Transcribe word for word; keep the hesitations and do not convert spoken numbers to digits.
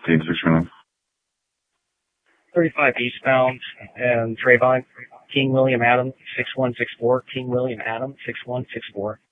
Eight six nine. thirty-five eastbound and Trayvine, King William Adam, six one six four, King William Adam, six one six four.